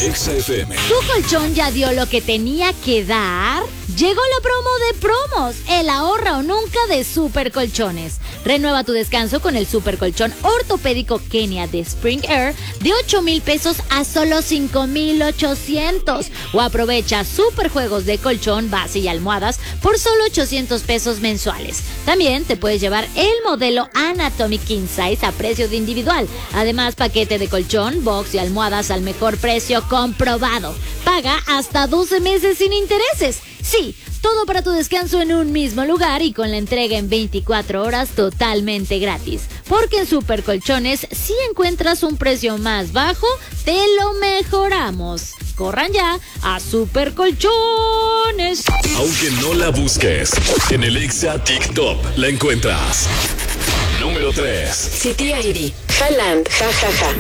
Exa FM. ¿Tu colchón ya dio lo que tenía que dar? Llegó la promo de promos, el ahorra o nunca de Super Colchones. Renueva tu descanso con el Super Colchón ortopédico Kenia de Spring Air de 8,000 pesos a solo 5,800. O aprovecha super juegos de colchón, base y almohadas por solo 800 pesos mensuales. También te puedes llevar el modelo Anatomic King Size a precio de individual. Además, paquete de colchón, box y almohadas al mejor precio comprobado. Paga hasta 12 meses sin intereses. Sí, todo para tu descanso en un mismo lugar y con la entrega en 24 horas totalmente gratis. Porque en Super Colchones, si encuentras un precio más bajo, te lo mejoramos. Corran ya a Super Colchones. Aunque no la busques, en el Exa TikTok la encuentras. Número 3. City ID. Haaland, jajaja.